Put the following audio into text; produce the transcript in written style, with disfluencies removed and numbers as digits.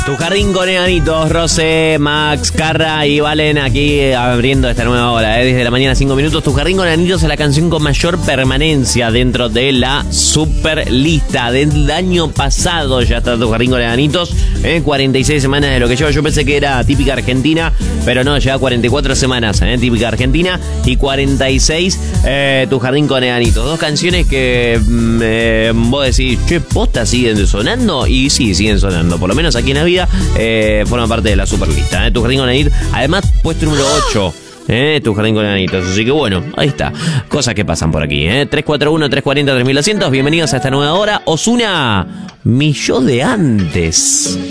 Tu jardín con enanitos, Rosé, Max, Carra y Valen aquí abriendo esta nueva hora, desde la mañana 5 minutos. Tu jardín con enanitos es la canción con mayor permanencia dentro de la super lista del año pasado. Ya está Tu jardín con enanitos, 46 semanas de lo que lleva. Yo pensé que era típica argentina, pero no, lleva 44 semanas, típica argentina, y 46 Tu jardín con enanitos. Dos canciones que vos decís, che, ¿posta siguen sonando? Y sí, siguen sonando, por lo menos aquí en la vida. Forma parte de la superlista, Tu jardín con enanitos. Además, puesto número 8, Tu jardín con enanitos. Así que bueno, ahí está. Cosas que pasan por aquí, 341-340-3200. Bienvenidos a esta nueva hora. Ozuna, mi yo de antes.